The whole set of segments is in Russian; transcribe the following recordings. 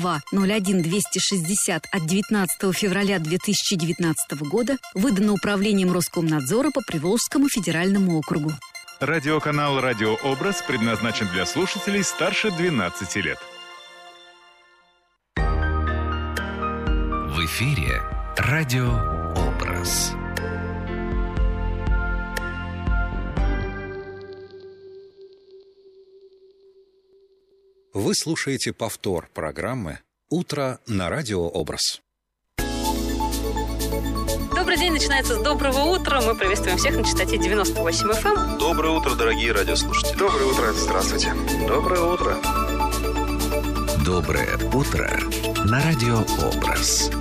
01-260 от 19 февраля 2019 года выдано Управлением Роскомнадзора по Приволжскому федеральному округу. Радиоканал «Радиообраз» предназначен для слушателей старше 12 лет. В эфире «Радиообраз». Вы слушаете повтор программы «Утро на радиообраз». Добрый день, начинается с доброго утра. Мы приветствуем всех на частоте 98 FM. Доброе утро, дорогие радиослушатели. Доброе утро, здравствуйте. Доброе утро. Доброе утро на радиообраз.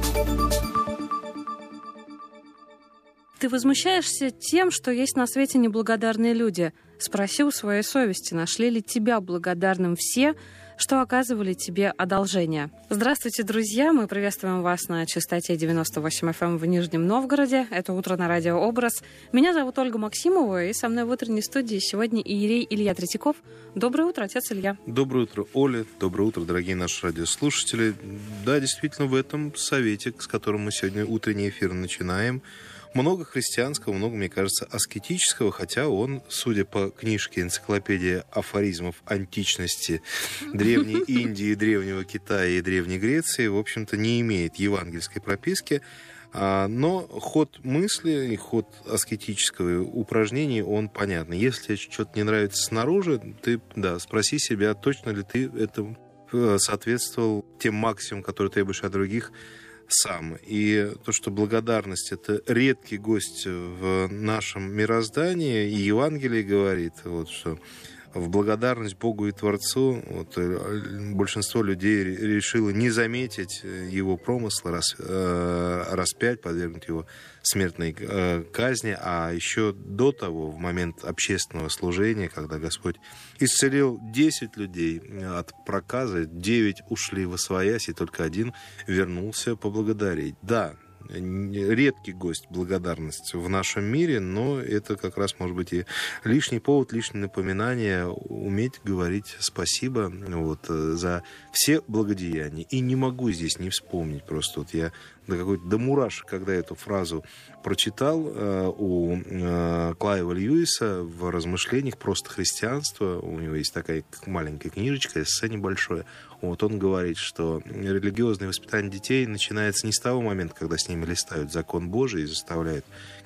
Ты возмущаешься тем, что есть на свете неблагодарные люди. Спроси у своей совести, нашли ли тебя благодарным все, что оказывали тебе одолжение. Здравствуйте, друзья! Мы приветствуем вас на частоте 98 FM в Нижнем Новгороде. Это «Утро на радиообраз». Меня зовут Ольга Максимова, и со мной в утренней студии сегодня иерей Илья Третьяков. Доброе утро, отец Илья. Доброе утро, Оля. Доброе утро, дорогие наши радиослушатели. Да, действительно, в этом совете, с которым мы сегодня утренний эфир начинаем, много христианского, много, мне кажется, аскетического, хотя он, судя по книжке «Энциклопедия афоризмов античности Древней Индии, Древнего Китая и Древней Греции», в общем-то, не имеет евангельской прописки, но ход мысли и ход аскетического упражнения, он понятный. Если тебе что-то не нравится снаружи, ты, спроси себя, точно ли ты этому соответствовал тем максимумам, которые требуешь от других, сам. И то, что благодарность — это редкий гость в нашем мироздании, и Евангелие говорит, что в благодарность Богу и Творцу большинство людей решило не заметить его промысла, распять, подвергнуть его смертной казни, а еще до того, в момент общественного служения, когда Господь исцелил 10 людей от проказа, 9 ушли восвоясь, и только один вернулся поблагодарить. Да, редкий гость благодарность в нашем мире, но это как раз может быть и лишний повод, лишнее напоминание уметь говорить спасибо за все благодеяния. И не могу здесь не вспомнить, просто я до мурашек, когда эту фразу прочитал у Клайва Льюиса в размышлениях «Просто христианство». У него есть такая маленькая книжечка, эссе небольшое. Он говорит, что религиозное воспитание детей начинается не с того момента, когда с ними листают закон Божий и заставляют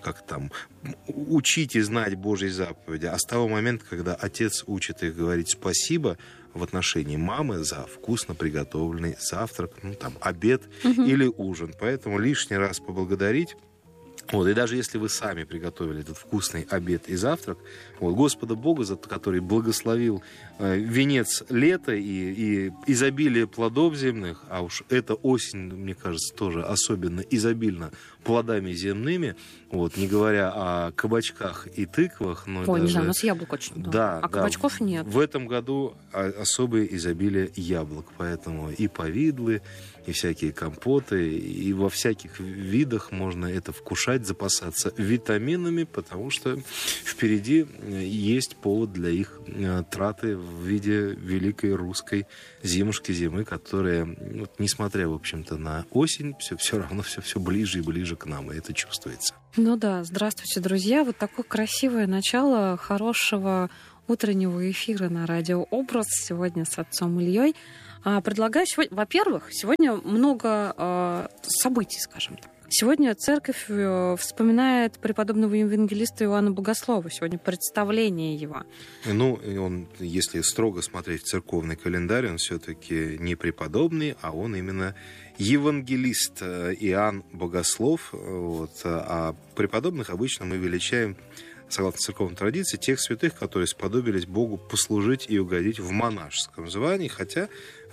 учить и знать Божьи заповеди, а с того момента, когда отец учит их говорить спасибо в отношении мамы за вкусно приготовленный завтрак, обед или ужин. Поэтому лишний раз поблагодарить. И даже если вы сами приготовили этот вкусный обед и завтрак, Господа Бога, который благословил венец лета и изобилие плодов земных, а уж эта осень, мне кажется, тоже особенно изобильна плодами земными, не говоря о кабачках и тыквах. Но не знаю, у нас яблок очень много, а кабачков нет. В этом году особое изобилие яблок, поэтому и повидлы, и всякие компоты, и во всяких видах можно это вкушать, запасаться витаминами, потому что впереди есть повод для их траты в виде великой русской зимы, которая, несмотря, в общем-то, на осень, все равно все ближе и ближе к нам, и это чувствуется. Здравствуйте, друзья. Такое красивое начало хорошего утреннего эфира на радиообраз сегодня с отцом Ильей. Предлагаю сегодня, во-первых, сегодня много событий, скажем так. Сегодня церковь вспоминает преподобного евангелиста Иоанна Богослова. Сегодня представление его. Он, если строго смотреть в церковный календарь, он все-таки не преподобный, а он именно евангелист Иоанн Богослов. А преподобных обычно мы величаем, согласно церковной традиции, тех святых, которые сподобились Богу послужить и угодить в монашеском звании, хотя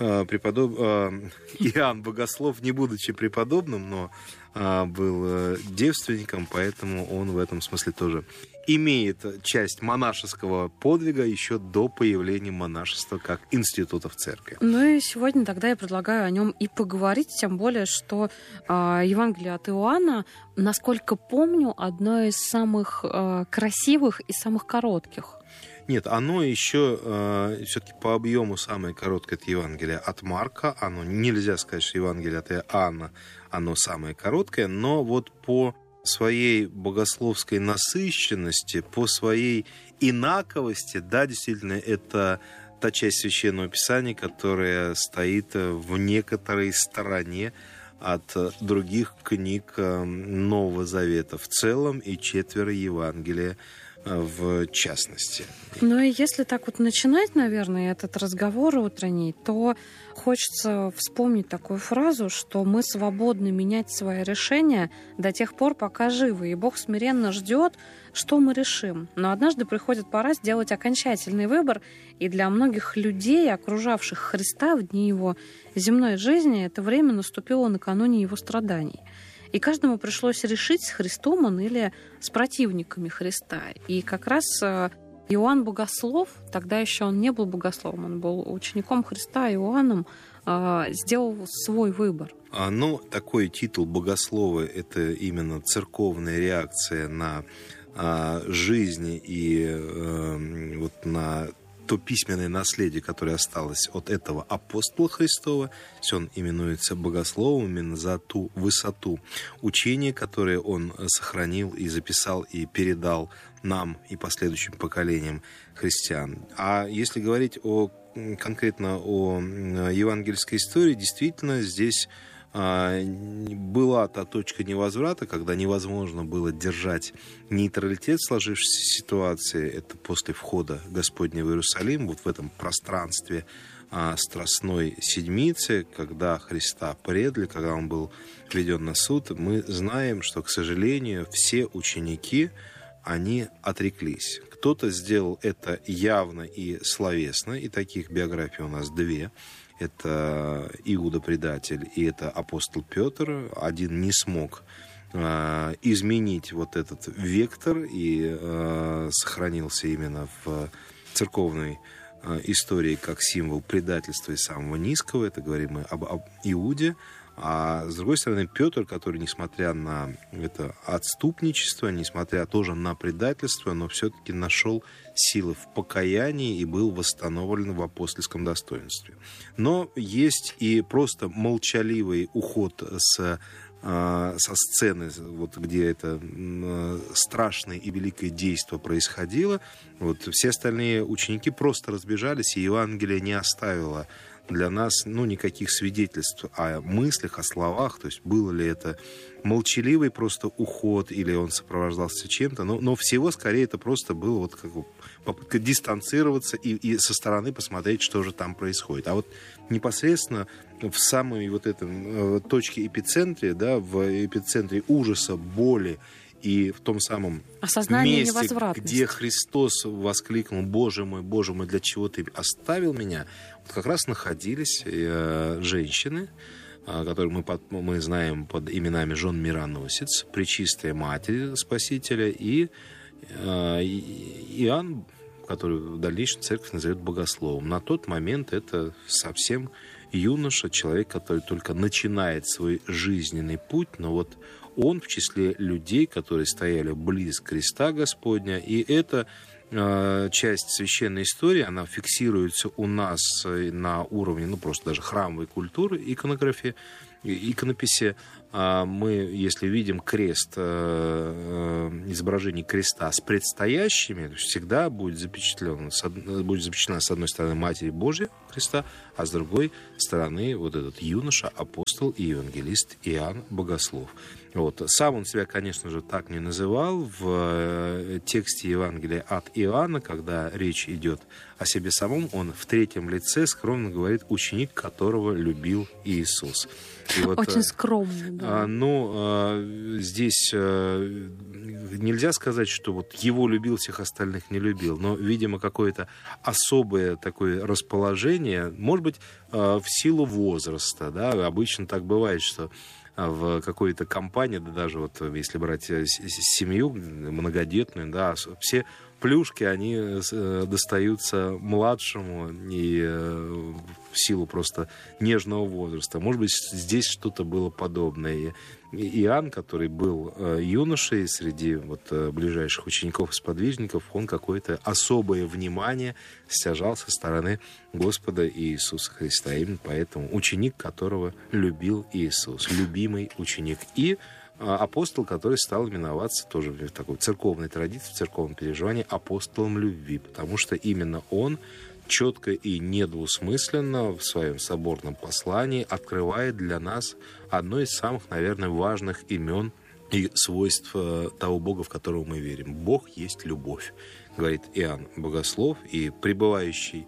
Иоанн Богослов, не будучи преподобным, но был девственником, поэтому он в этом смысле тоже имеет часть монашеского подвига еще до появления монашества как института в церкви. И сегодня тогда я предлагаю о нем и поговорить, тем более, что Евангелие от Иоанна, насколько помню, одно из самых красивых и самых коротких. Нет, оно еще все-таки по объему самое короткое — это Евангелие от Марка. Оно нельзя сказать, что Евангелие от Иоанна оно самое короткое, но вот по своей богословской насыщенности, по своей инаковости, да, действительно, это та часть Священного Писания, которая стоит в некоторой стороне от других книг Нового Завета в целом и 4 Евангелия в частности. Ну и если так вот начинать, наверное, этот разговор утренний, то хочется вспомнить такую фразу, что мы свободны менять свои решения до тех пор, пока живы, и Бог смиренно ждет, что мы решим. Но однажды приходит пора сделать окончательный выбор, и для многих людей, окружавших Христа в дни Его земной жизни, это время наступило накануне Его страданий. И каждому пришлось решить, с Христом он или с противниками Христа. И как раз Иоанн Богослов, тогда еще он не был богословом, он был учеником Христа, Иоанном, сделал свой выбор. Ну, такой титул богослова — это именно церковная реакция на жизнь и вот на то письменное наследие, которое осталось от этого апостола Христова. То он именуется богословом именно за ту высоту учения, которое он сохранил и записал и передал нам и последующим поколениям христиан. А если говорить конкретно о евангельской истории, действительно здесь была та точка невозврата, когда невозможно было держать нейтралитет в сложившейся ситуации. Это после входа Господня в Иерусалим, вот в этом пространстве Страстной Седмицы, когда Христа предали, когда он был введен на суд. Мы знаем, что, к сожалению, все ученики, они отреклись. Кто-то сделал это явно и словесно, и таких биографий у нас 2. Это Иуда-предатель и это апостол Петр. Один не смог изменить вот этот вектор и сохранился именно в церковной истории как символ предательства и самого низкого. Это говорим мы об Иуде. А с другой стороны, Петр, который, несмотря на это отступничество, несмотря тоже на предательство, но все-таки нашел силы в покаянии и был восстановлен в апостольском достоинстве. Но есть и просто молчаливый уход со сцены, вот где это страшное и великое действо происходило. Вот все остальные ученики просто разбежались, и Евангелие не оставило для нас никаких свидетельств о мыслях, о словах. То есть было ли это молчаливый просто уход или он сопровождался чем-то. Но всего скорее это просто было вот как бы попытка дистанцироваться и со стороны посмотреть, что же там происходит. А вот непосредственно в самой вот этой точке эпицентре, да, в эпицентре ужаса, боли и в том самом месте, где Христос воскликнул: «Боже мой, для чего ты оставил меня?», вот как раз находились женщины, которые мы знаем под именами жен Мироносец, Пречистая Матерь Спасителя и Иоанн, который в дальнейшем церковь назовет богословом. На тот момент это совсем юноша, человек, который только начинает свой жизненный путь, но вот он в числе людей, которые стояли близ креста Господня, и эта часть священной истории, она фиксируется у нас на уровне, просто даже храмовой культуры, иконописи. Мы, если видим крест, изображение креста с предстоящими, всегда будет запечатлена с одной стороны Матерь Божья Христа, а с другой стороны вот этот юноша, апостол и евангелист Иоанн Богослов. Вот. Сам он себя, конечно же, так не называл. В тексте Евангелия от Иоанна, когда речь идет о себе самом, он в 3-м лице скромно говорит: «ученик, которого любил Иисус». И вот, очень скромно. Да. Здесь нельзя сказать, что вот его любил, всех остальных не любил, но, видимо, какое-то особое такое расположение, может быть, в силу возраста. Да? Обычно так бывает, что в какой-то компании, да даже вот если брать семью многодетную, да, все плюшки, они достаются младшему и в силу просто нежного возраста. Может быть, здесь что-то было подобное. И Иоанн, который был юношей среди вот ближайших учеников и сподвижников, он какое-то особое внимание стяжал со стороны Господа Иисуса Христа. Именно поэтому ученик, которого любил Иисус, любимый ученик. И апостол, который стал именоваться тоже в такой церковной традиции, в церковном переживании апостолом любви, потому что именно он четко и недвусмысленно в своем соборном послании открывает для нас одно из самых, наверное, важных имен и свойств того Бога, в которого мы верим. Бог есть любовь, говорит Иоанн Богослов, и пребывающий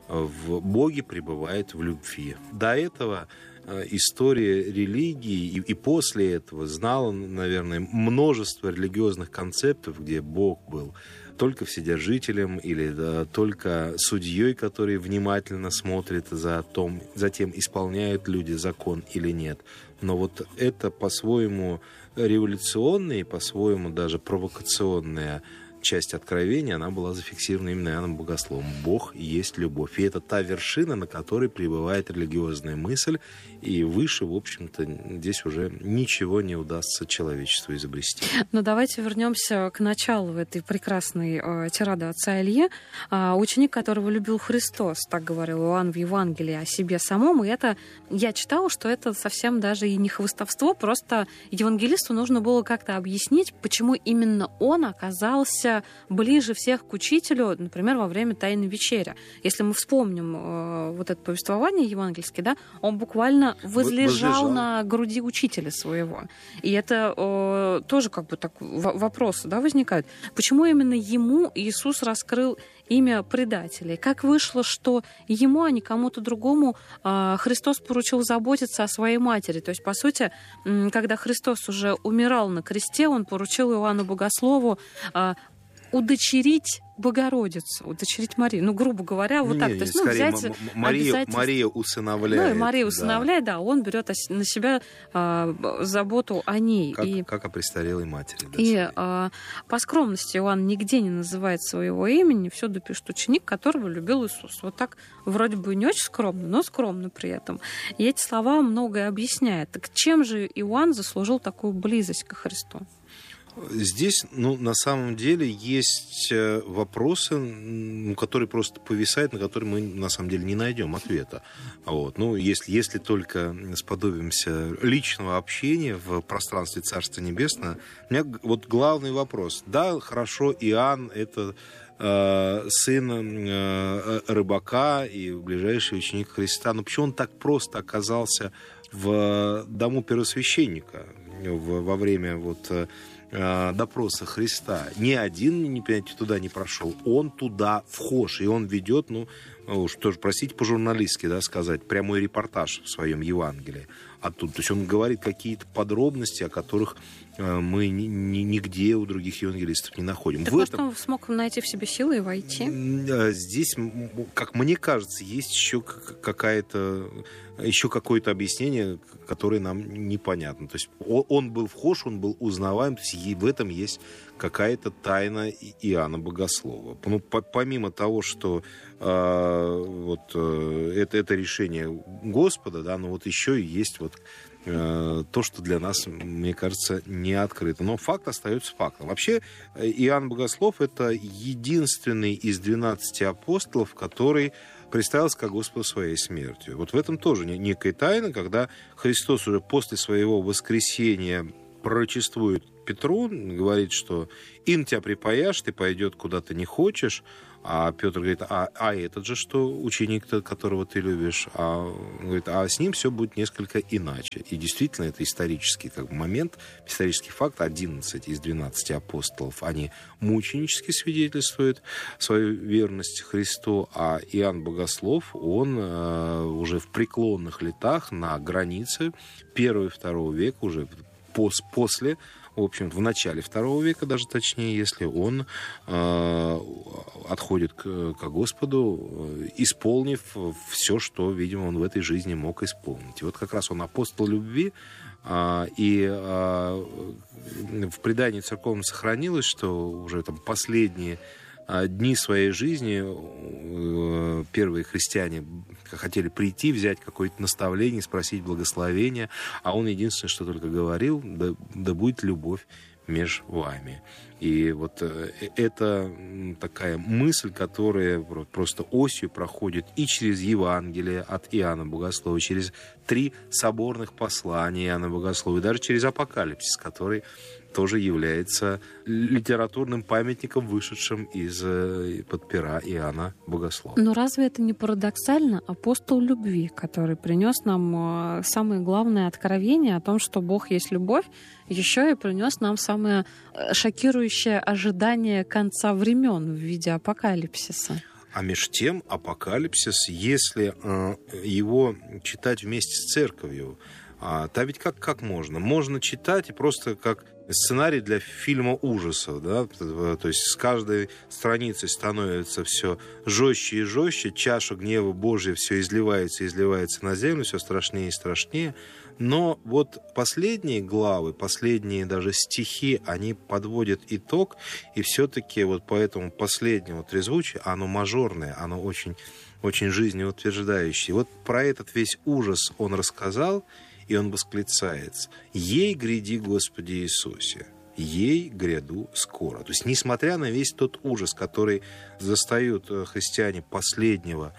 в Боге пребывает в любви. До этого история религии и после этого знала, наверное, множество религиозных концептов, где Бог был только вседержителем или только судьей, который внимательно смотрит за тем, исполняют люди закон или нет. Но вот это по-своему революционная и по-своему даже провокационная часть откровения, она была зафиксирована именно Иоанном Богословом. Бог есть любовь. И это та вершина, на которой пребывает религиозная мысль, и выше, в общем-то, здесь уже ничего не удастся человечеству изобрести. Но давайте вернемся к началу этой прекрасной тирады отца Ильи. Ученик, которого любил Христос, так говорил Иоанн в Евангелии о себе самом, и это, я читала, что это совсем даже и не хвастовство, просто евангелисту нужно было как-то объяснить, почему именно он оказался ближе всех к учителю, например, во время Тайной вечери. Если мы вспомним вот это повествование евангельское, да, он буквально возлежал на груди учителя своего. И это тоже как бы так вопросы, да, возникают. Почему именно ему Иисус раскрыл имя предателей? Как вышло, что ему, а не кому-то другому Христос поручил заботиться о своей матери? То есть, по сути, когда Христос уже умирал на кресте, он поручил Иоанну Богослову удочерить Богородицу, удочерить Марию. Ну, грубо говоря, вот так. То есть, взять Мария усыновляет. Ну, и Мария усыновляет, да, он берет на себя заботу о ней. Как о престарелой матери. Да, и по скромности Иоанн нигде не называет своего имени, всюду пишет ученик, которого любил Иисус. Вот так вроде бы не очень скромно, но скромно при этом. И эти слова многое объясняют. Так чем же Иоанн заслужил такую близость ко Христу? Здесь, на самом деле, есть вопросы, которые просто повисают, на которые мы, на самом деле, не найдем ответа. Вот. Если только сподобимся личного общения в пространстве Царства Небесного, у меня вот главный вопрос. Да, хорошо, Иоанн — это сын рыбака и ближайший ученик Христа, но почему он так просто оказался в дому первосвященника во время допроса Христа? Ни один, туда не прошел. Он туда вхож, и он ведет, уж тоже, простите, по-журналистски, да, сказать, прямой репортаж в своем Евангелии оттуда. То есть он говорит какие-то подробности, о которых мы нигде у других евангелистов не находим. Так может, он смог найти в себе силы и войти? Здесь, как мне кажется, есть еще какое-то объяснение, которое нам непонятно. То есть он был вхож, он был узнаваем, то есть в этом есть какая-то тайна Иоанна Богослова. Помимо того, что это решение Господа, да, но вот еще и есть то, что для нас, мне кажется, не открыто. Но факт остается фактом. Вообще, Иоанн Богослов — это единственный из 12 апостолов, который представился ко Господу своей смертью. Вот в этом тоже некая тайна, когда Христос уже после своего воскресения пророчествует Петру, говорит, что «ин тебя припаяшь, ты пойдет куда ты не хочешь». А Петр говорит: а этот же что, ученик-то, которого ты любишь? Говорит, с ним все будет несколько иначе. И действительно, это исторический момент, исторический факт. 11 из 12 апостолов, они мученически свидетельствуют свою верность Христу, а Иоанн Богослов, он уже в преклонных летах, на границе 1 и 2 века, уже после в общем, в начале II века, даже точнее, если он отходит к Господу, исполнив все, что, видимо, он в этой жизни мог исполнить. И вот как раз он апостол любви, и в предании церковном сохранилось, что уже там последние дни своей жизни первые христиане хотели прийти, взять какое-то наставление, спросить благословения, а он единственное, что только говорил: да будет любовь между вами. И вот это такая мысль, которая просто осью проходит и через Евангелие от Иоанна Богослова, через 3 соборных послания Иоанна Богослова, и даже через Апокалипсис, который тоже является литературным памятником, вышедшим из-под пера Иоанна Богослова. Но разве это не парадоксально? Апостол любви, который принес нам самое главное откровение о том, что Бог есть любовь, еще и принес нам самое шокирующее ожидание конца времен в виде апокалипсиса. А меж тем апокалипсис, если его читать вместе с церковью, то ведь как можно? Можно читать и просто как сценарий для фильма ужасов, да? То есть с каждой страницей становится все жестче и жестче, чаша гнева Божия все изливается и изливается на землю, все страшнее и страшнее. Но вот последние главы, последние даже стихи, они подводят итог, и все-таки вот поэтому последнее трезвучие, оно мажорное, оно очень, очень жизнеутверждающее. Вот про этот весь ужас он рассказал, и он восклицается: «Ей гряди, Господи Иисусе, ей гряду скоро». То есть, несмотря на весь тот ужас, который застают христиане последнего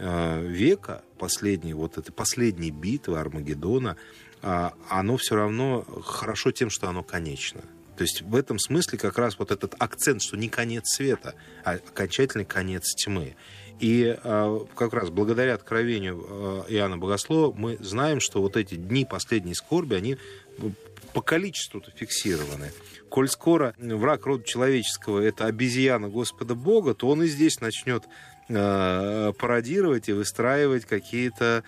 века, последней битвы Армагеддона, оно все равно хорошо тем, что оно конечно. То есть в этом смысле как раз вот этот акцент, что не конец света, а окончательный конец тьмы. И как раз благодаря откровению Иоанна Богослова мы знаем, что вот эти дни последней скорби, они по количеству-то фиксированы. Коль скоро враг рода человеческого — это обезьяна Господа Бога, то он и здесь начнет пародировать и выстраивать какие-то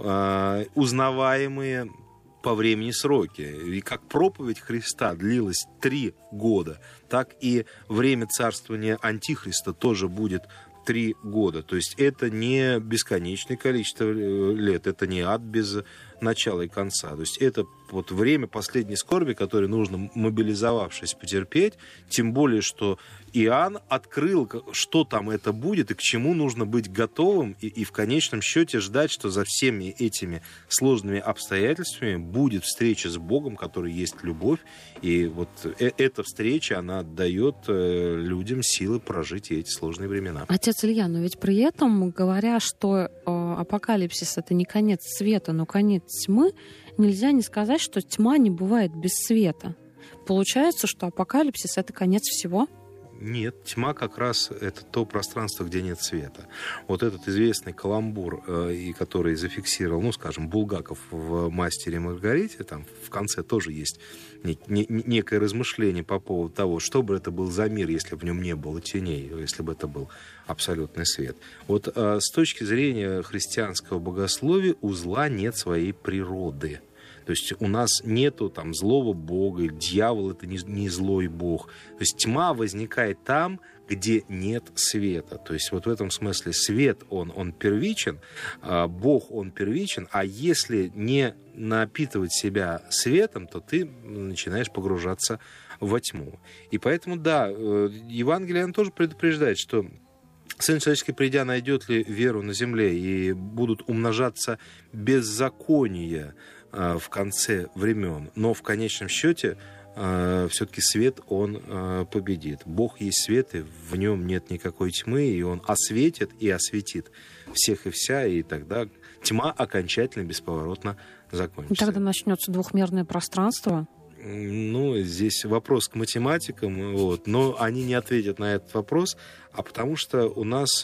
узнаваемые по времени сроки. И как проповедь Христа длилась 3 года, так и время царствования Антихриста тоже будет 3 года. То есть это не бесконечное количество лет, это не ад без начала и конца. То есть это вот время последней скорби, которое нужно, мобилизовавшись, потерпеть. Тем более, что Иоанн открыл, что там это будет и к чему нужно быть готовым, и в конечном счете ждать, что за всеми этими сложными обстоятельствами будет встреча с Богом, который есть любовь. И вот эта встреча, она дает людям силы прожить эти сложные времена. Отец Илья, но ведь при этом, говоря, что апокалипсис — это не конец света, но конец тьмы, нельзя не сказать, что тьма не бывает без света. Получается, что апокалипсис — это конец всего? Нет, тьма как раз это то пространство, где нет света. Вот этот известный каламбур, который зафиксировал, скажем, Булгаков в «Мастере и Маргарите», там в конце тоже есть некое размышление по поводу того, что бы это был за мир, если бы в нем не было теней, если бы это был абсолютный свет. Вот с точки зрения христианского богословия у зла нет своей природы. То есть у нас нету там злого бога, дьявол — это не злой бог. То есть тьма возникает там, где нет света. То есть вот в этом смысле свет, он первичен, Бог, он первичен, а если не напитывать себя светом, то ты начинаешь погружаться во тьму. И поэтому, да, Евангелие, оно тоже предупреждает, что Сын человеческий, придя, найдет ли веру на земле, и будут умножаться беззакония в конце времен. Но в конечном счете все-таки свет, он победит. Бог есть свет, и в нем нет никакой тьмы, и он осветит и осветит всех и вся, и тогда тьма окончательно, бесповоротно закончится. Тогда начнется двухмерное пространство. Здесь вопрос к математикам, но они не ответят на этот вопрос, а потому что у нас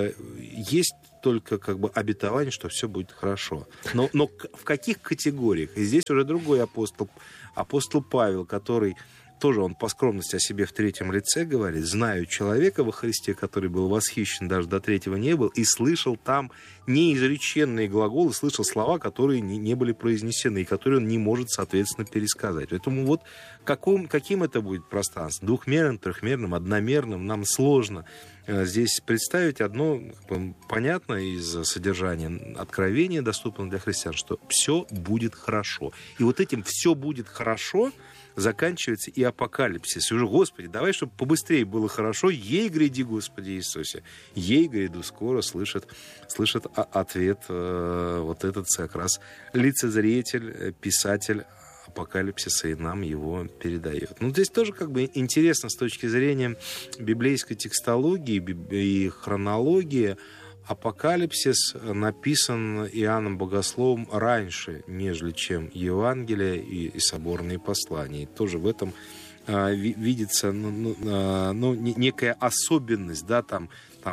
есть только обетование, что все будет хорошо. Но в каких категориях? И здесь уже другой апостол Павел, который тоже он по скромности о себе в 3 лице говорит: «Знаю человека во Христе, который был восхищен, даже до 3 не был, и слышал там неизреченные глаголы, слышал слова, которые не были произнесены, и которые он не может, соответственно, пересказать. Поэтому вот каким это будет пространство? Двухмерным, трехмерным, одномерным? Нам сложно здесь представить. Одно понятно из содержания откровения, доступного для христиан, что все будет хорошо. И вот этим «все будет хорошо» заканчивается и апокалипсис. И уже, Господи, давай, чтобы побыстрее было хорошо. Ей гряди, Господи Иисусе. Ей гряду скоро, слышит ответ вот этот как раз лицезритель, писатель апокалипсиса, и нам его передает. Ну, здесь тоже как бы интересно с точки зрения библейской текстологии и хронологии. Апокалипсис написан Иоанном Богословом раньше, нежели чем Евангелие и соборные послания. И тоже в этом видится некая особенность, да, там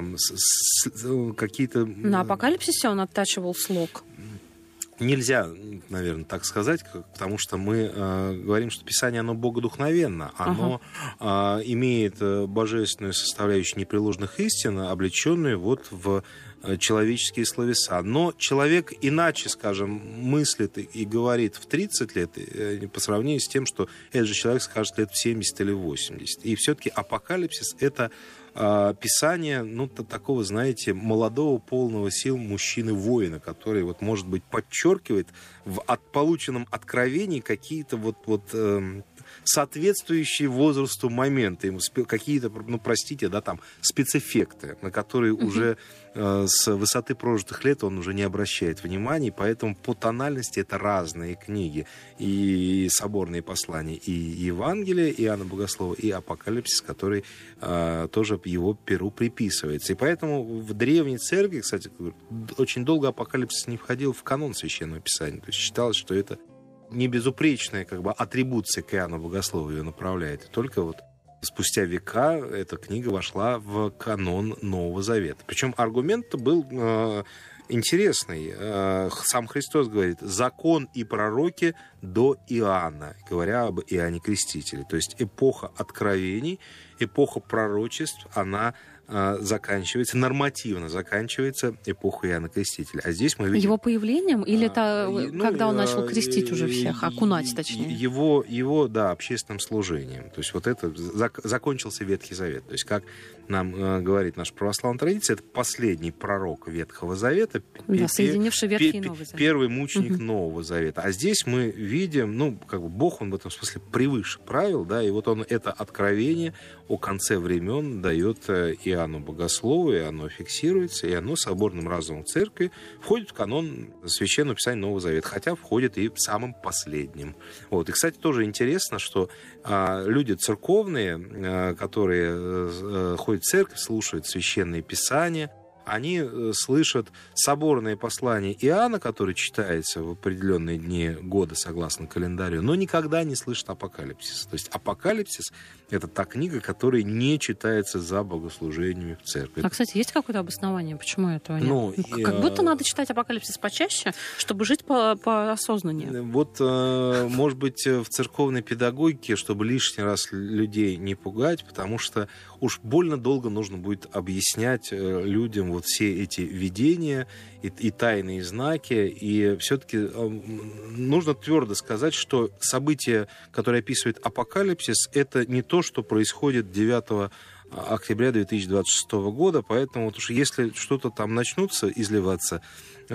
какие-то... На апокалипсисе он оттачивал слог. Нельзя, наверное, так сказать, потому что мы говорим, что Писание, оно богодухновенно, оно имеет божественную составляющую непреложных истин, облеченную вот в человеческие словеса. Но человек иначе, скажем, мыслит и говорит в 30 лет по сравнению с тем, что этот же человек скажет лет в 70 или 80. И все-таки апокалипсис — это писание, такого, знаете, молодого, полного сил мужчины-воина, который, вот, может быть, подчеркивает в полученном откровении какие-то соответствующие возрасту моменты, какие-то, простите, да, там, спецэффекты, на которые уже с высоты прожитых лет он уже не обращает внимания, поэтому по тональности это разные книги. И соборные послания, и Евангелие Иоанна Богослова, и Апокалипсис, который тоже его перу приписывается. И поэтому в Древней Церкви, кстати, очень долго Апокалипсис не входил в канон Священного Писания. То есть считалось, что это не безупречная атрибуция к Иоанну Богослову ее направляет. И только вот спустя века эта книга вошла в канон Нового Завета. Причем аргумент был интересный. Сам Христос говорит: закон и пророки до Иоанна, говоря об Иоанне Крестителе. То есть эпоха откровений, эпоха пророчеств, она заканчивается, нормативно заканчивается эпоха Иоанна Крестителя. А здесь мы видим... Его появлением или когда он начал крестить уже всех, окунать точнее? Его, да, общественным служением. То есть вот это закончился Ветхий Завет. То есть, как нам говорит наша православная традиция, это последний пророк Ветхого Завета, соединивший Ветхий и Новый Завет. Первый мученик Нового Завета. А здесь мы видим, Бог, он в этом смысле превыше правил, да, и вот он это откровение о конце времен дает Иоанну Богослову, и оно фиксируется, и оно соборным разумом церкви входит в канон Священного Писания Нового Завета, хотя входит и самым последним. Вот. И, кстати, тоже интересно, что люди церковные, которые ходят в церковь, слушают Священное Писание, они слышат соборное послание Иоанна, которое читается в определенные дни года согласно календарю, но никогда не слышат Апокалипсис. То есть Апокалипсис — это та книга, которая не читается за богослужениями в церкви. А, кстати, есть какое-то обоснование, почему этого нет? Как будто надо читать Апокалипсис почаще, чтобы жить поосознаннее. Вот, может быть, в церковной педагогике, чтобы лишний раз людей не пугать, потому что уж больно долго нужно будет объяснять людям вот все эти видения и тайные знаки. И все-таки нужно твердо сказать, что события, которые описывает Апокалипсис, это не то, что происходит 9 октября 2026 года. Поэтому вот уж если что-то там начнутся изливаться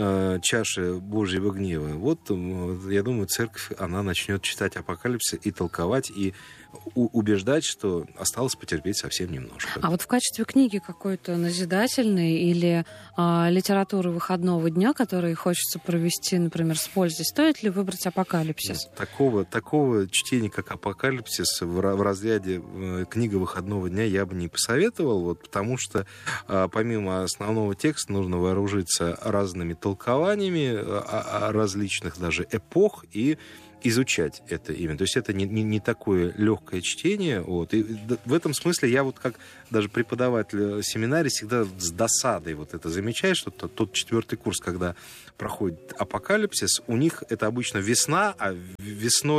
чаши Божьего гнева, вот, я думаю, церковь, она начнет читать Апокалипсис и толковать, и убеждать, что осталось потерпеть совсем немножко. А вот в качестве книги какой-то назидательной или литературы выходного дня, которые хочется провести, например, с пользой, стоит ли выбрать Апокалипсис? Такого чтения, как Апокалипсис, в разряде книга выходного дня я бы не посоветовал, вот, потому что помимо основного текста нужно вооружиться разными толкованиями различных даже эпох и изучать это именно. То есть это не такое легкое чтение. Вот. И в этом смысле я вот как даже преподаватель семинарии всегда с досадой вот это замечаю, что тот 4-й курс, когда проходит Апокалипсис, у них это обычно весна, а весной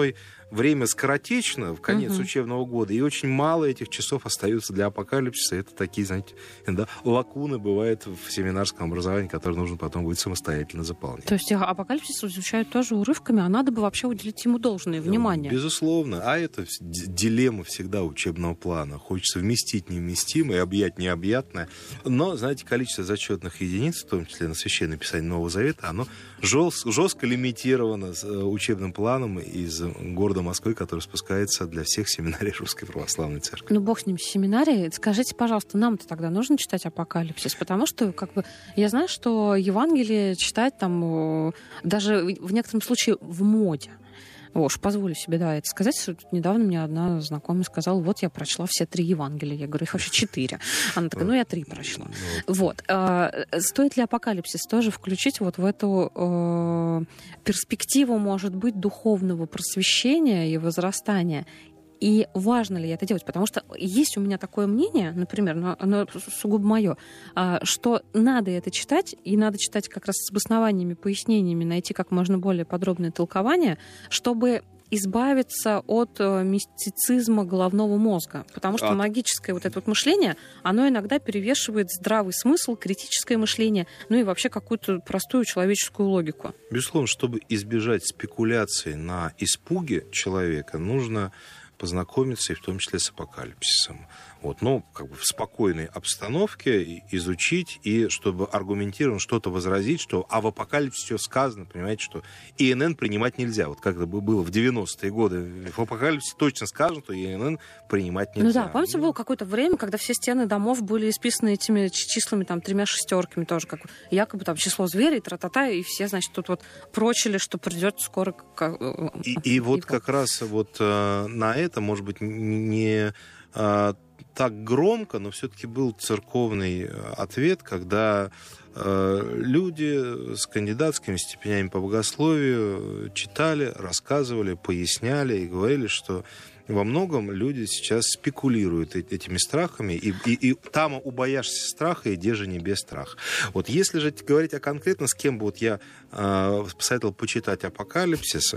время скоротечно, в конец учебного года, и очень мало этих часов остаются для апокалипсиса. Это такие, знаете, да, лакуны бывают в семинарском образовании, которые нужно потом будет самостоятельно заполнять. То есть апокалипсис изучают тоже урывками, а надо бы вообще уделить ему должное внимание. Безусловно. А это дилемма всегда учебного плана. Хочется вместить невместимое, объять необъятное. Но, знаете, количество зачетных единиц, в том числе на священное писание Нового Завета, оно жестко лимитировано учебным планом из города Москвы, который спускается для всех семинарий Русской Православной Церкви. Ну, бог с ним, семинарии. Скажите, пожалуйста, нам-то тогда нужно читать апокалипсис? Потому что, я знаю, что Евангелие читать там даже в некотором случае в моде. Уж позволю себе, это сказать, что недавно мне одна знакомая сказала, вот я прочла все 3 Евангелия. Я говорю, их вообще 4. Она такая, я 3 прочла. Вот. Стоит ли апокалипсис тоже включить вот в эту перспективу, может быть, духовного просвещения и возрастания? И важно ли это делать? Потому что есть у меня такое мнение, например, но оно сугубо мое, что надо это читать, и надо читать как раз с обоснованиями, пояснениями, найти как можно более подробное толкование, чтобы избавиться от мистицизма головного мозга. Потому что магическое вот это вот мышление, оно иногда перевешивает здравый смысл, критическое мышление, и вообще какую-то простую человеческую логику. Безусловно, чтобы избежать спекуляций на испуге человека, нужно познакомиться и в том числе с апокалипсисом. В спокойной обстановке изучить, и чтобы аргументированно что-то возразить, что в апокалипсисе сказано, понимаете, что ИНН принимать нельзя. Вот как это было в 90-е годы. В апокалипсисе точно сказано, что ИНН принимать нельзя. Помните, было какое-то время, когда все стены домов были исписаны этими числами, 3 шестерками тоже, как якобы число зверей, тра-та-та, и все, значит, тут прочили, что придет скоро... как раз на это, может быть, не так громко, но все-таки был церковный ответ, когда люди с кандидатскими степенями по богословию читали, рассказывали, поясняли и говорили, что во многом люди сейчас спекулируют этими страхами, и там убояшься страха, иди же не без страха. Если же говорить конкретно, с кем бы я посоветовал почитать «Апокалипсис»,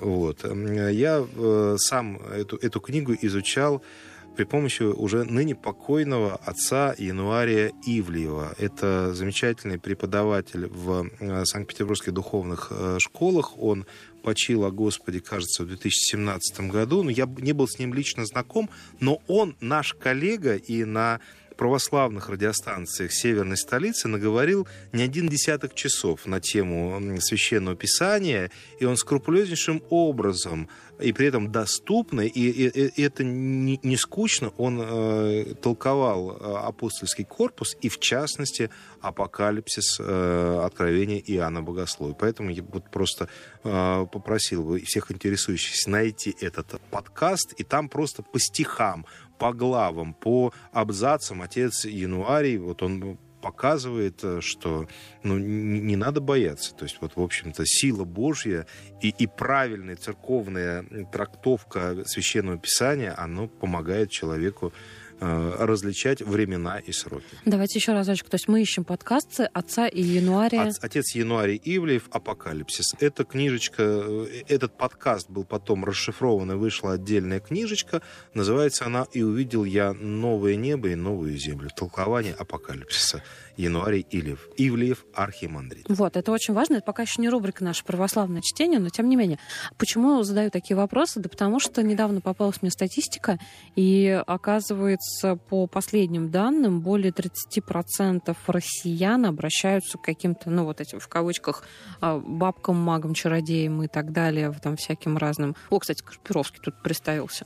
я сам эту книгу изучал при помощи уже ныне покойного отца Януария Ивлеева. Это замечательный преподаватель в Санкт-Петербургских духовных школах. Он почил о Господе, кажется, в 2017 году. Я не был с ним лично знаком, но он наш коллега, и на православных радиостанциях северной столицы наговорил не 1 десяток часов на тему Священного Писания, и он скрупулезнейшим образом и при этом доступно, и это не скучно, он толковал апостольский корпус и, в частности, апокалипсис, откровения Иоанна Богослова. Поэтому я просто попросил бы всех интересующихся найти этот подкаст, и там просто по стихам, по главам, по абзацам отец Януарий, он показывает, что не надо бояться. То есть, в общем-то, сила Божья и правильная церковная трактовка Священного Писания, оно помогает человеку различать времена и сроки. Давайте еще разочек. То есть мы ищем подкасты отца Януария. Отец Януарий Ивлеев «Апокалипсис». Эта книжечка, этот подкаст был потом расшифрован, и вышла отдельная книжечка. Называется она «И увидел я новое небо и новую землю». Толкование апокалипсиса. Януарий Ивлеев, архиемандрит. Это очень важно. Это пока еще не рубрика «Наше православное чтение», но тем не менее. Почему задаю такие вопросы? Да потому что недавно попалась мне статистика, и оказывается, по последним данным, более 30% россиян обращаются к каким-то, этим, в кавычках, бабкам, магам, чародеям и так далее, всяким разным. Кстати, Кашпировский тут представился.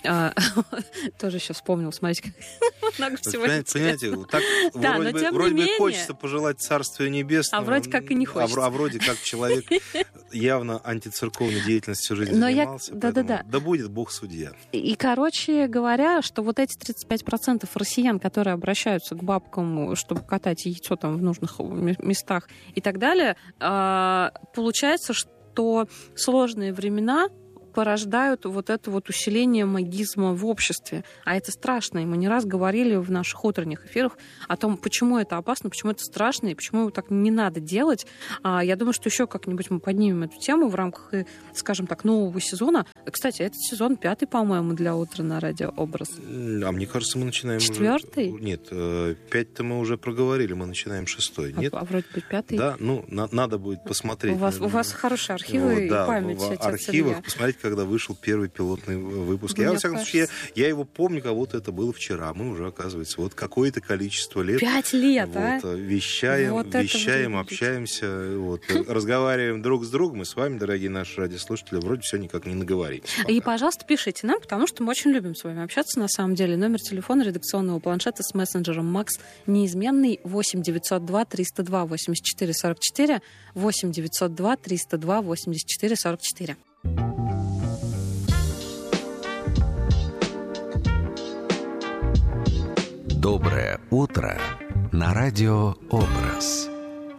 Тоже еще вспомнил, смотрите, как много всего. Понимаете, так вроде бы хочется пожелать Царствия Небесного. А вроде как и не хочется. А вроде как человек явно антицерковной деятельностью всю жизнь занимался. Да будет Бог судья. И, короче говоря, что эти 35% россиян, которые обращаются к бабкам, чтобы катать яйцо в нужных местах и так далее, получается, что сложные времена порождают вот это вот усиление магизма в обществе. А это страшно. И мы не раз говорили в наших утренних эфирах о том, почему это опасно, почему это страшно и почему его так не надо делать. Я думаю, что еще как-нибудь мы поднимем эту тему в рамках, скажем так, нового сезона. Кстати, этот сезон 5-й, по-моему, для «Утра на радио Образ. А мне кажется, мы начинаем 4-й? Нет, 5-то мы уже проговорили, мы начинаем 6-й. Нет? А вроде бы 5-й? Да, надо будет посмотреть. У вас хорошие архивы и память. В архивах посмотреть, когда вышел первый пилотный выпуск. Я, во всяком случае, я его помню, как будто это было вчера. Мы уже, оказывается, вот какое-то количество лет. 5 лет, Вещаем, общаемся, разговариваем друг с другом. И с вами, дорогие наши радиослушатели, вроде все никак не наговорились. И, пожалуйста, пишите нам, потому что мы очень любим с вами общаться, на самом деле. Номер телефона редакционного планшета с мессенджером Макс неизменный 8 902 302 84 44 8 902 302 84 44. Доброе утро на радио Образ.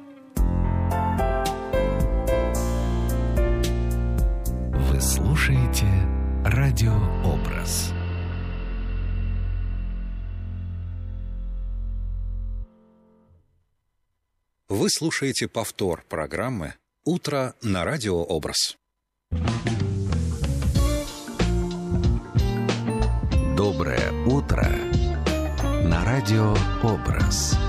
Вы слушаете радио Образ. Вы слушаете повтор программы «Утро на радио Образ». Доброе утро на радио Образ.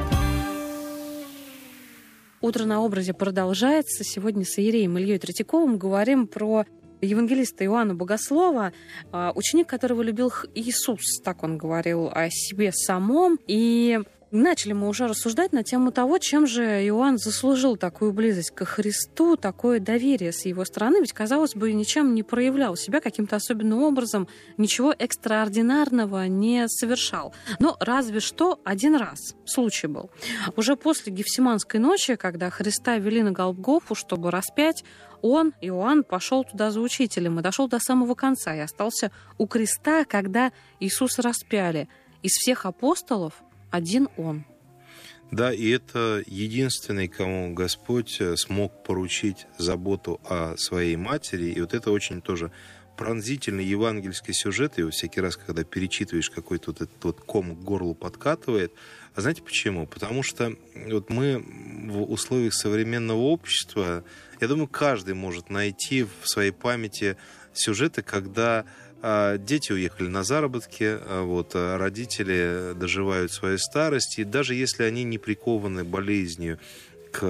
«Утро на Образе» продолжается. Сегодня с иереем Ильей Третьяковым говорим про евангелиста Иоанна Богослова, ученик, которого любил Иисус, так он говорил о себе самом. И начали мы уже рассуждать на тему того, чем же Иоанн заслужил такую близость ко Христу, такое доверие с его стороны. Ведь, казалось бы, ничем не проявлял себя каким-то особенным образом, ничего экстраординарного не совершал. Но разве что один раз случай был. Уже после Гефсиманской ночи, когда Христа вели на Голгофу, чтобы распять, он, Иоанн, пошел туда за учителем и дошел до самого конца и остался у креста, когда Иисуса распяли. Из всех апостолов один он. Да, и это единственный, кому Господь смог поручить заботу о своей матери. И вот это очень тоже пронзительный евангельский сюжет. И всякий раз, когда перечитываешь какой-то вот этот вот ком к горлу подкатывает. А знаете почему? Потому что вот мы в условиях современного общества, я думаю, каждый может найти в своей памяти сюжеты, когда дети уехали на заработки, родители доживают свою старость, и даже если они не прикованы болезнью к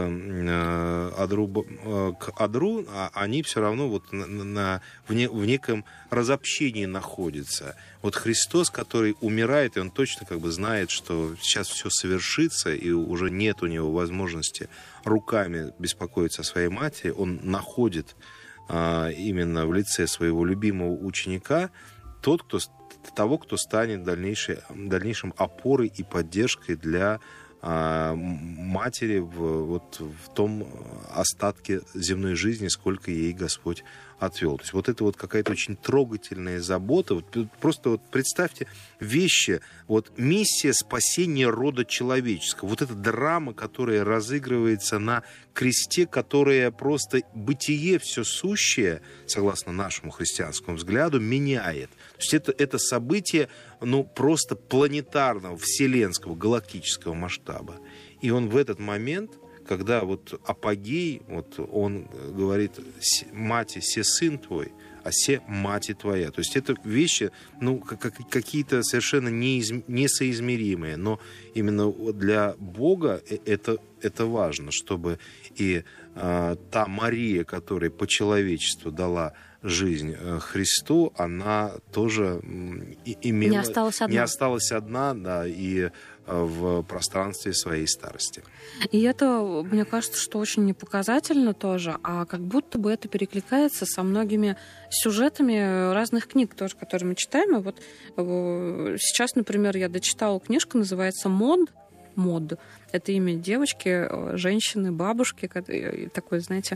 одру, они все равно в неком разобщении находятся. Вот Христос, который умирает, и он точно знает, что сейчас все совершится, и уже нет у него возможности руками беспокоиться о своей матери, он находит именно в лице своего любимого ученика того, кто станет дальнейшим опорой и поддержкой для матери в том остатке земной жизни, сколько ей Господь отвел. То есть вот это вот какая-то очень трогательная забота. Просто представьте вещи, миссия спасения рода человеческого. Вот эта драма, которая разыгрывается на кресте, которая просто бытие все сущее, согласно нашему христианскому взгляду, меняет. То есть это событие просто планетарного, вселенского, галактического масштаба. И он в этот момент, когда апогей, он говорит: «Мати, се сын твой, а се мати твоя». То есть это вещи, какие-то совершенно несоизмеримые, но именно для Бога это важно, чтобы и та Мария, которая по человечеству дала жизнь Христу, она тоже имела... Не осталась одна, да, и в пространстве своей старости. И это, мне кажется, что очень непоказательно тоже, а как будто бы это перекликается со многими сюжетами разных книг тоже, которые мы читаем. И сейчас, например, я дочитала книжку, называется «Мод». Это имя девочки, женщины, бабушки, такой, знаете,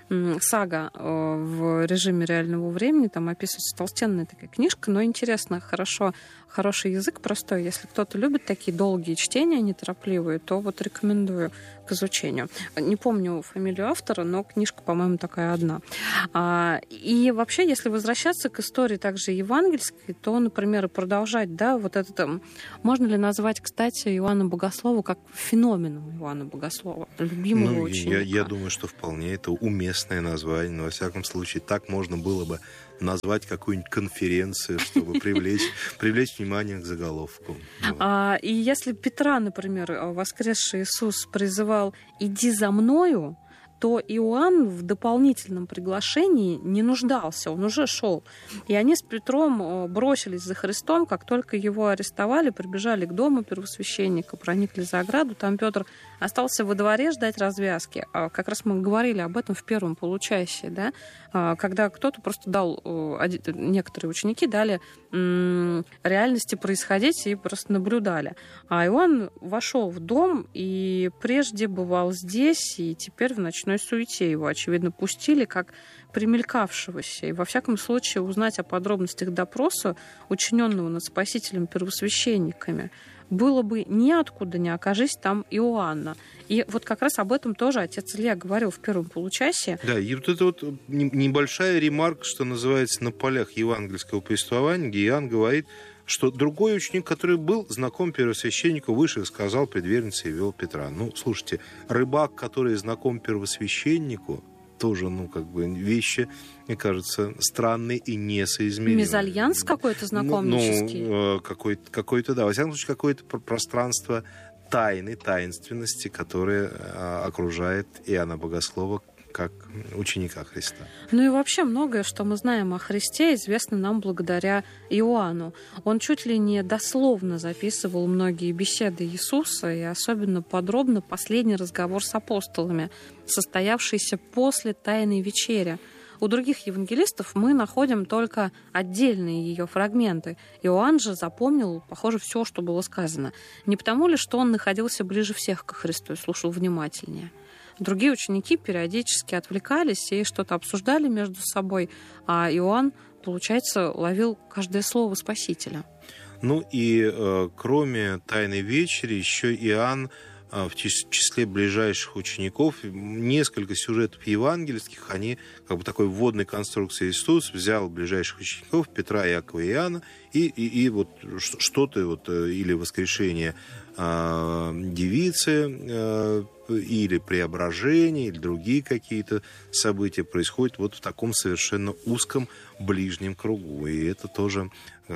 сага в режиме реального времени. Там описывается толстенная такая книжка, но интересно, хороший язык простой. Если кто-то любит такие долгие чтения, неторопливые, то вот рекомендую к изучению. Не помню фамилию автора, но книжка, по-моему, такая одна. И вообще, если возвращаться к истории также евангельской, то, например, продолжать, да, вот это... Можно ли назвать, кстати, Иоанна Богослова как феноменом Иоанна Богослова, любимого ученика? Я думаю, что вполне это уместное название. Но, во всяком случае, так можно было бы назвать какую-нибудь конференцию, чтобы привлечь внимание к заголовку. И если Петра, например, воскресший Иисус призывал «иди за мною», то Иоанн в дополнительном приглашении не нуждался, он уже шел. И они с Петром бросились за Христом, как только его арестовали, прибежали к дому первосвященника, проникли за ограду. Там Петр остался во дворе ждать развязки. Как раз мы говорили об этом в первом получасе, да? Когда кто-то просто дал, некоторые ученики дали реальности происходить и просто наблюдали. А Иоанн вошел в дом и прежде бывал здесь, и теперь в ночной суете его, очевидно, пустили как примелькавшегося. И во всяком случае узнать о подробностях допроса, учиненного над Спасителем первосвященниками, было бы неоткуда, не окажись там Иоанна. И вот как раз об этом тоже отец Илья говорил в первом получасе. Да, и вот это вот небольшая ремарка, что называется, на полях евангельского повествования, где Иоанн говорит, что другой ученик, который был знаком первосвященнику, вышел и сказал предвернице и вел Петра. Ну, слушайте, рыбак, который знаком первосвященнику, тоже, вещи, мне кажется, странные и несоизмеримые. Мезальянс какой-то знакомнический? Какой-то, да. Во всяком случае, какое-то пространство тайны, таинственности, которое окружает Иоанна Богослова как ученика Христа. Ну и вообще многое, что мы знаем о Христе, известно нам благодаря Иоанну. Он чуть ли не дословно записывал многие беседы Иисуса, и особенно подробно последний разговор с апостолами, состоявшийся после Тайной вечери. У других евангелистов мы находим только отдельные ее фрагменты. Иоанн же запомнил, похоже, все, что было сказано. Не потому ли, что он находился ближе всех ко Христу и слушал внимательнее? Другие ученики периодически отвлекались и что-то обсуждали между собой, а Иоанн, получается, ловил каждое слово Спасителя. Ну и кроме Тайной вечери, еще Иоанн в числе ближайших учеников, несколько сюжетов евангельских, они как бы такой вводной конструкции. Иисус взял ближайших учеников Петра, Иакова и Иоанна и вот что-то вот, или воскрешение девицы, или преображение, или другие какие-то события происходят вот в таком совершенно узком ближнем кругу. И это тоже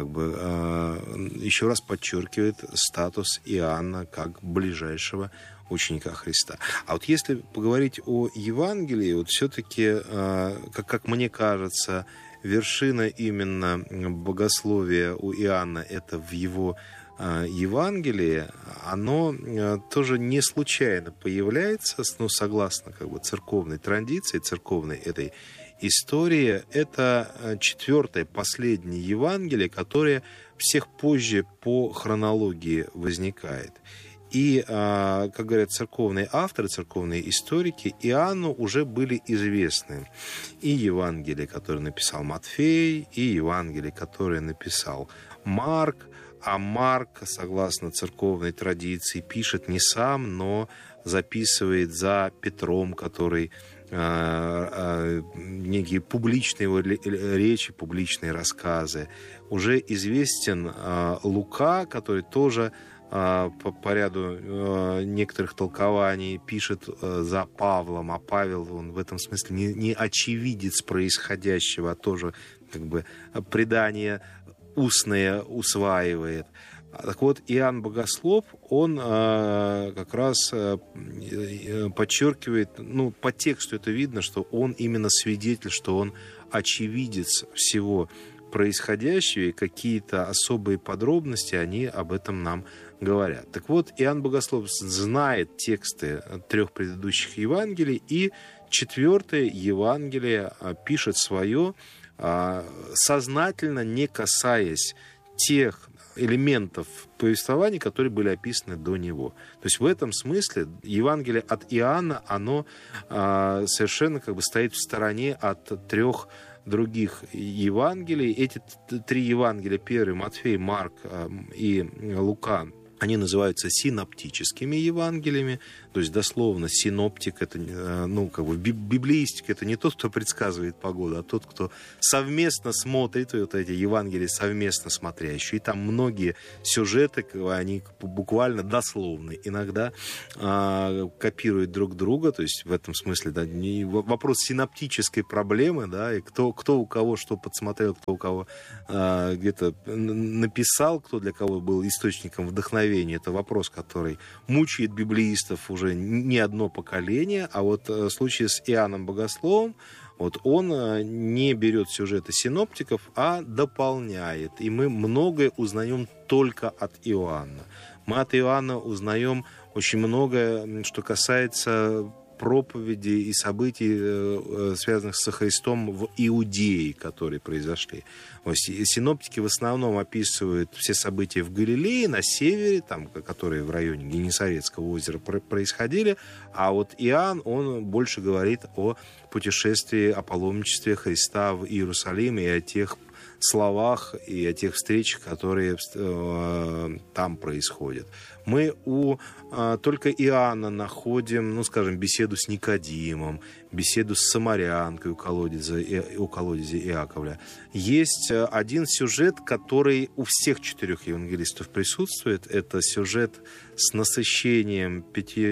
еще раз подчеркивает статус Иоанна как ближайшего ученика Христа. А вот если поговорить о Евангелии, вот все-таки, как мне кажется, вершина именно богословия у Иоанна — это в его Евангелии, оно тоже не случайно появляется, согласно церковной традиции, церковной этой истории. Это 4-е, последнее Евангелие, которое всех позже по хронологии возникает. И, как говорят церковные авторы, церковные историки, Иоанну уже были известны и Евангелие, которое написал Матфей, и Евангелие, которое написал Марк. А Марк, согласно церковной традиции, пишет не сам, но записывает за Петром, который некие публичные его речи, публичные рассказы. Уже известен Лука, который тоже по ряду некоторых толкований пишет за Павлом, а Павел, он в этом смысле не очевидец происходящего, а тоже предание устное усваивает. Так вот, Иоанн Богослов, он как раз подчеркивает, по тексту это видно, что он именно свидетель, что он очевидец всего происходящего, и какие-то особые подробности, они об этом нам говорят. Так вот, Иоанн Богослов знает тексты 3 предыдущих Евангелий, и 4-е Евангелие пишет свое, сознательно не касаясь тех элементов повествования, которые были описаны до него. То есть в этом смысле Евангелие от Иоанна, оно совершенно как бы стоит в стороне от трех других Евангелий. Эти три Евангелия, первый, Матфей, Марк и Лука, они называются синоптическими Евангелиями, то есть дословно синоптик, это, библеистика, это не тот, кто предсказывает погоду, а тот, кто совместно смотрит, вот эти Евангелия совместно смотрящие. И там многие сюжеты, они буквально дословны, иногда копируют друг друга, то есть в этом смысле, да, вопрос синоптической проблемы, да, и кто у кого что подсмотрел, кто у кого где-то написал, кто для кого был источником вдохновения. Это вопрос, который мучает библеистов уже не одно поколение, а вот в случае с Иоанном Богословом, вот он не берет сюжеты синоптиков, а дополняет. И мы многое узнаем только от Иоанна. Мы от Иоанна узнаем очень многое, что касается проповедей и событий, связанных со Христом в Иудее, которые произошли. Синоптики в основном описывают все события в Галилее, на севере, там, которые в районе Генесарецкого озера происходили, а вот Иоанн, он больше говорит о путешествии, о паломничестве Христа в Иерусалим и о тех словах и о тех встречах, которые там происходят. Мы только Иоанна находим, беседу с Никодимом, беседу с самарянкой у колодезя Иаковля. Есть один сюжет, который у всех четырех евангелистов присутствует. Это сюжет с насыщением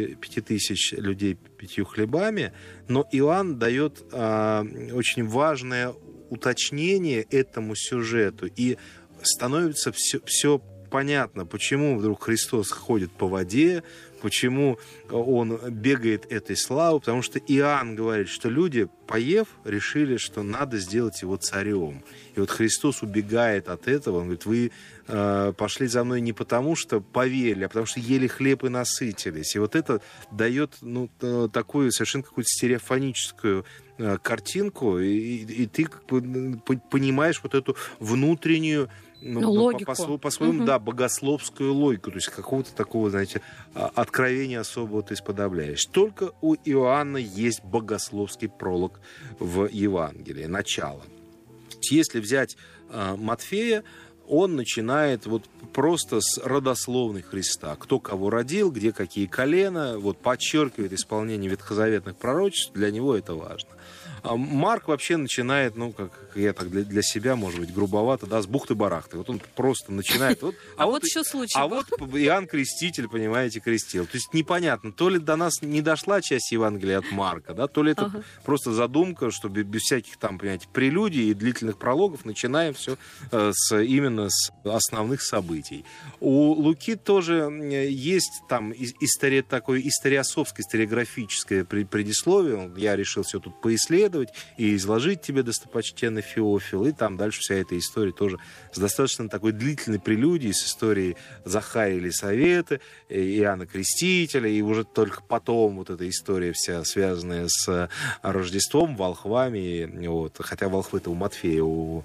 5000 людей 5 хлебами, но Иоанн дает очень важное уточнение этому сюжету, и становится все понятно, почему вдруг Христос ходит по воде, почему он бегает этой славой, потому что Иоанн говорит, что люди, поев, решили, что надо сделать его царем. И вот Христос убегает от этого, он говорит, вы пошли за мной не потому, что поверили, а потому что ели хлеб и насытились. И вот это дает такую совершенно какую-то стереофоническую картинку, и ты как бы понимаешь вот эту внутреннюю логику. По-своему, да, богословскую логику, то есть какого-то такого, знаете, откровения особого ты исподобляешь. Только у Иоанна есть богословский пролог в Евангелии, начало. Если взять Матфея, он начинает вот просто с родословной Христа. Кто кого родил, где какие колена, вот подчеркивает исполнение ветхозаветных пророчеств, для него это важно. А Марк вообще начинает, как я так для себя, может быть, грубовато, да, с бухты-барахты. Вот он просто начинает. Вот еще случай. А вот Иоанн Креститель, понимаете, крестил. То есть непонятно, то ли до нас не дошла часть Евангелия от Марка, да, то ли это просто задумка, что без всяких там, понимаете, прелюдий и длительных прологов начинаем все именно с основных событий. У Луки тоже есть там такое историосовское, историографическое предисловие. Я решил все тут поисследовать и изложить тебе, достопочтенный Феофил, и там дальше вся эта история тоже с достаточно такой длительной прелюдией, с историей Захария Елисаветы, Иоанна Крестителя, и уже только потом вот эта история вся связанная с Рождеством, волхвами, вот, хотя волхвы-то у Матфея, у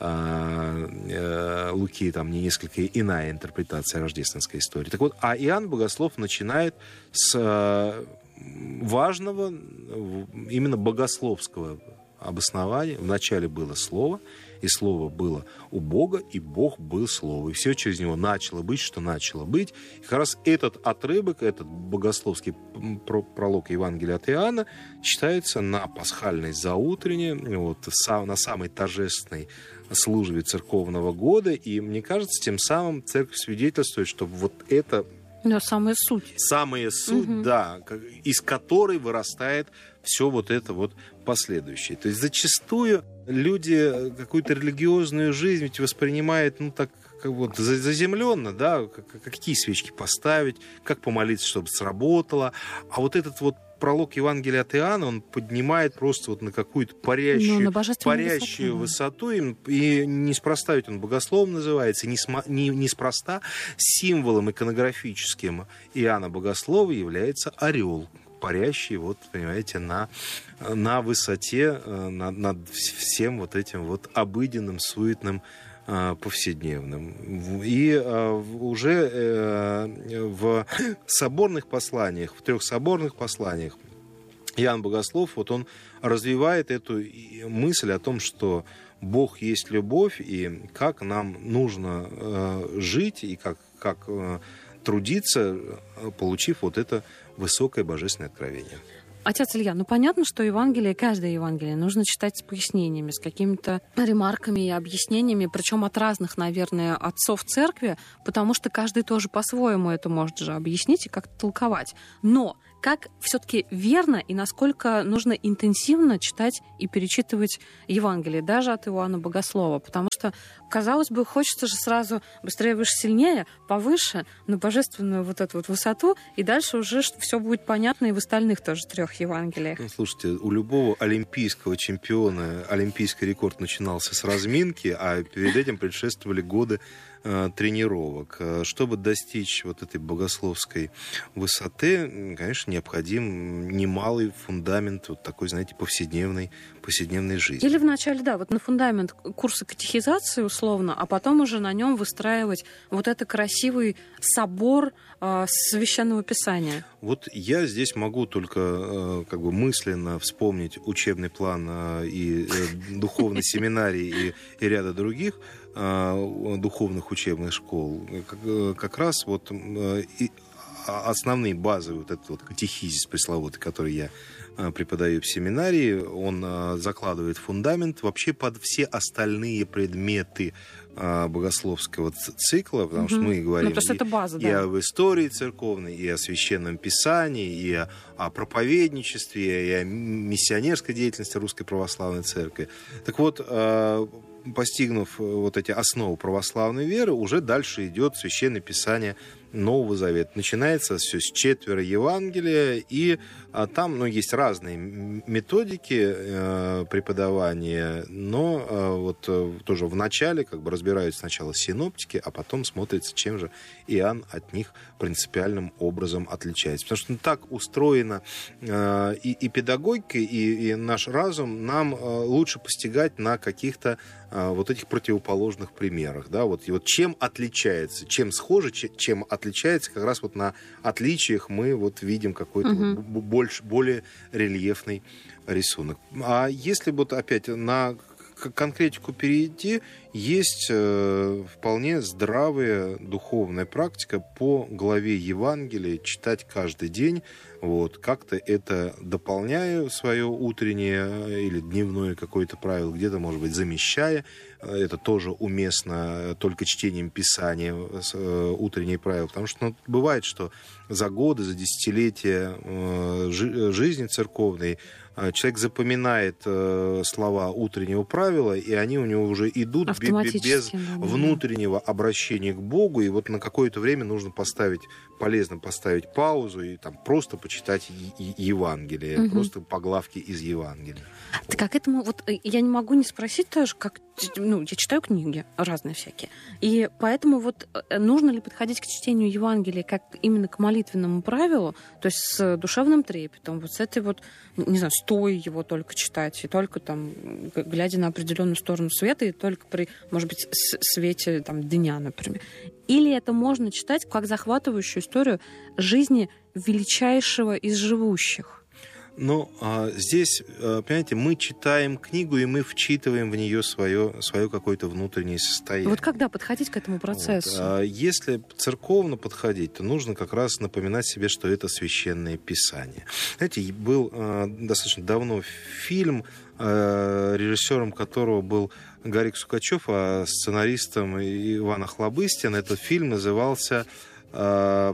Луки там не несколько иная интерпретация рождественской истории. Так вот, а Иоанн Богослов начинает с важного именно богословского обоснования. Вначале было Слово, и Слово было у Бога, и Бог был Слово. И все через него начало быть, что начало быть. И как раз этот отрывок, этот богословский пролог Евангелия от Иоанна читается на пасхальной заутрене, на самой торжественной службе церковного года. И мне кажется, тем самым церковь свидетельствует, что вот это самая суть. Самая суть, да, из которой вырастает все вот это вот последующее. То есть зачастую люди какую-то религиозную жизнь ведь воспринимают, так как вот заземленно, да, какие свечки поставить, как помолиться, чтобы сработало. А вот этот вот пролог Евангелия от Иоанна, он поднимает просто вот на какую-то парящую высоту. И неспроста ведь он богослов называется, неспроста символом иконографическим Иоанна Богослова является орел. парящий, вот, понимаете, на высоте над всем вот этим вот обыденным, суетным, повседневным. И уже в соборных посланиях, в 3 соборных посланиях Иоанн Богослов, вот он развивает эту мысль о том, что Бог есть любовь, и как нам нужно жить, и как трудиться, получив вот это высокое божественное откровение. Отец Илья, понятно, что Евангелие, каждое Евангелие нужно читать с пояснениями, с какими-то ремарками и объяснениями, причем от разных, наверное, отцов церкви, потому что каждый тоже по-своему это может же объяснить и как-то толковать. Но как все-таки верно и насколько нужно интенсивно читать и перечитывать Евангелие, даже от Иоанна Богослова? Потому что, казалось бы, хочется же сразу быстрее, выше, сильнее, повыше, на божественную вот эту вот высоту, и дальше уже все будет понятно и в остальных тоже 3 Евангелиях. Слушайте, у любого олимпийского чемпиона олимпийский рекорд начинался с разминки, а перед этим предшествовали годы тренировок. Чтобы достичь вот этой богословской высоты, конечно, необходим немалый фундамент вот такой, знаете, повседневной жизни. Или вначале, да, вот на фундамент курса катехизации условно, а потом уже на нем выстраивать вот этот красивый собор Священного Писания. Вот я здесь могу только как бы мысленно вспомнить учебный план и духовной семинарии и ряда других духовных учебных школ. Как раз вот основные базовые вот этот вот катехизис пресловутый, который я преподаю в семинарии, он закладывает фундамент вообще под все остальные предметы богословского цикла, потому что мы говорим и об истории церковной, и о священном писании, и о проповедничестве, и о миссионерской деятельности Русской Православной Церкви. Так вот, постигнув вот эти основы православной веры, уже дальше идет священное писание Нового Завета. Начинается все с 4 Евангелия, и там есть разные методики преподавания, но вот тоже в начале как бы разбирают сначала синоптики, а потом смотрится, чем же Иоанн от них принципиальным образом отличается. Потому что так устроена и педагогика, и наш разум, нам лучше постигать на каких-то вот этих противоположных примерах. Да? Вот чем отличается, чем схоже, чем отличается, как раз вот на отличиях мы вот видим какой-то более рельефный рисунок. А если вот опять на конкретику перейти, есть вполне здравая духовная практика по главе Евангелия читать каждый день. Вот, как-то это дополняя свое утреннее или дневное какое-то правило, где-то, может быть, замещая. Это тоже уместно только чтением Писания, утренние правила. Потому что бывает, что за годы, за десятилетия жизни церковной человек запоминает слова утреннего правила, и они у него уже идут без внутреннего обращения к Богу. И вот на какое-то время нужно полезно поставить паузу и там просто почитать Евангелие, просто поглавки из Евангелия. Так как этому, вот я не могу не спросить тоже, как, я читаю книги разные всякие, и поэтому вот нужно ли подходить к чтению Евангелия как именно к молитвенному правилу, то есть с душевным трепетом, вот с этой вот, не знаю, стоя его только читать, и только там, глядя на определенную сторону света, и только при, может быть, свете там, дня, например. Или это можно читать как захватывающую историю жизни величайшего из живущих? Но здесь, понимаете, мы читаем книгу, и мы вчитываем в нее свое какое-то внутреннее состояние. Вот когда подходить к этому процессу? Вот. Если церковно подходить, то нужно как раз напоминать себе, что это священное писание. Знаете, был достаточно давно фильм, режиссером которого был Гарик Сукачев, а сценаристом Иван Охлобыстин. Этот фильм назывался про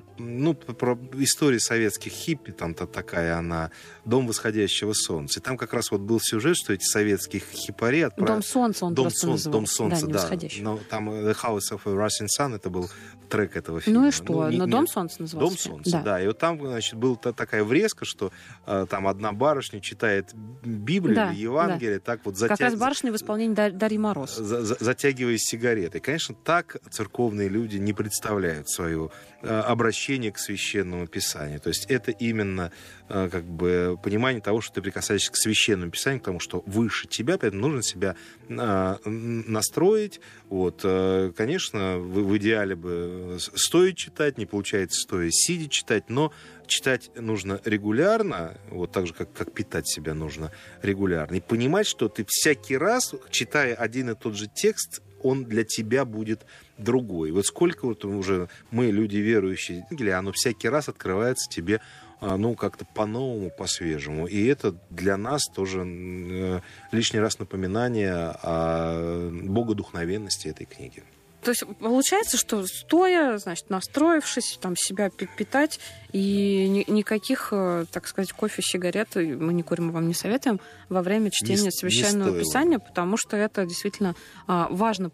историю советских хиппи, там такая она, «Дом восходящего солнца». И там как раз вот был сюжет, что эти советские хипари отправили... «Дом солнца» он просто назывался. «Дом солнца», да. Но там «The House of a Rising Sun» это был трек этого фильма. Ну и что? Но «Дом солнца» назывался. «Дом солнца», да. И вот там, значит, была такая врезка, что там одна барышня читает Библию или Евангелие, так вот как раз барышня в исполнении Дарьи Мороз. Затягиваясь сигаретой. Конечно, так церковные люди не представляют свою обращение к Священному Писанию. То есть это именно как бы понимание того, что ты прикасаешься к Священному Писанию, к тому, что выше тебя, поэтому нужно себя настроить. Вот. Конечно, в идеале бы стоя читать, не получается стоя сидя читать, но читать нужно регулярно, вот так же, как питать себя нужно регулярно. И понимать, что ты всякий раз, читая один и тот же текст, он для тебя будет другой. Вот сколько вот уже мы, люди верующие, оно всякий раз открывается тебе, ну, как-то по-новому, по-свежему. И это для нас тоже лишний раз напоминание о богодухновенности этой книги. То есть получается, что стоя, значит, настроившись, там, себя питать, и никаких, так сказать, кофе, сигарет, мы не курим, вам не советуем, во время чтения Священного Писания, потому что это действительно важно